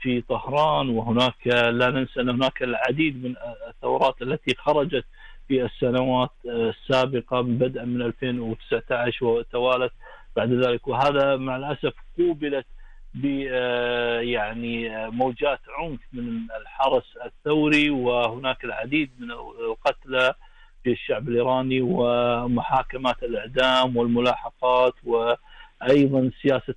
في طهران، وهناك لا ننسى أن هناك العديد من الثورات التي خرجت في السنوات السابقة بدءا من 2019 وتوالت بعد ذلك، وهذا مع الأسف قوبلت ب يعني موجات عنف من الحرس الثوري، وهناك العديد من القتلى في الشعب الإيراني، ومحاكمات الإعدام والملاحقات، وأيضا سياسة